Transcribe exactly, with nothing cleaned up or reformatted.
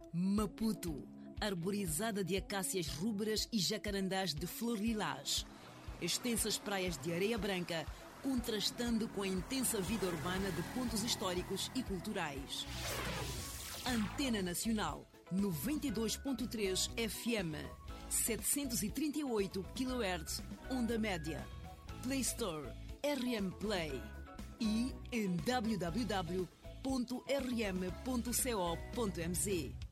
Maputo, arborizada de acácias rúberas e jacarandás de flor lilás. Extensas praias de areia branca, contrastando com a intensa vida urbana de pontos históricos e culturais. Antena Nacional, noventa e dois ponto três F M, setecentos e trinta e oito quilohertz, onda média. Play Store, R M Play. E em w w w ponto r m ponto co ponto m z.